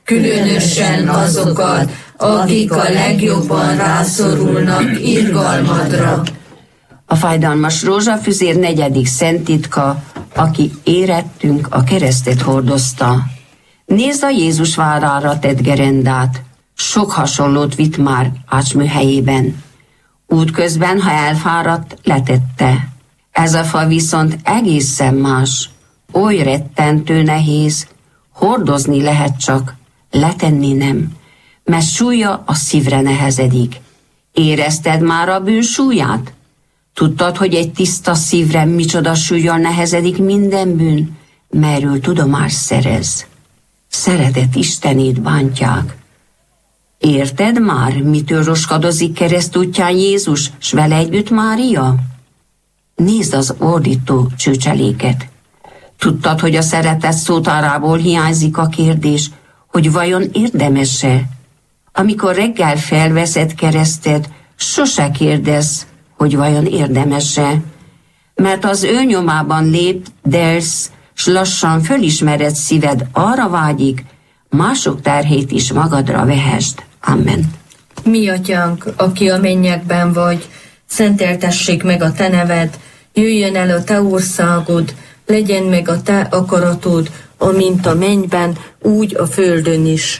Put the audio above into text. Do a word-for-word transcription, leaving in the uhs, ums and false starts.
különösen azokat, akik a legjobban rászorulnak irgalmadra. A fájdalmas rózsafüzér negyedik szenttitka, aki érettünk a keresztet hordozta. Nézd a Jézus várára tett gerendát, sok hasonlót vitt már ácsműhelyében. Útközben, ha elfáradt, letette. Ez a fa viszont egészen más, oly rettentő nehéz, hordozni lehet csak, letenni nem, mert súlya a szívre nehezedik. Érezted már a bűn súlyát? Tudtad, hogy egy tiszta szívre micsoda súllyal nehezedik minden bűn, melyről tudomást szerez? Szeretett Istenét bántják. Érted már, mitől roskadozik keresztútján Jézus, s vele együtt Mária? Nézd az ordító csőcseléket. Tudtad, hogy a szeretet szótárából hiányzik a kérdés, hogy vajon érdemes-e? Amikor reggel felveszed kereszted, sose kérdezz, hogy vajon érdemes-e. Mert az ő nyomában lépdelsz, s lassan fölismered szíved arra vágyik, mások terhét is magadra vehesd. Amen. Mi atyánk, aki a mennyekben vagy, szenteltessék meg a te neved, jöjjön el a te országod, legyen meg a te akaratod, amint a mennyben, úgy a földön is.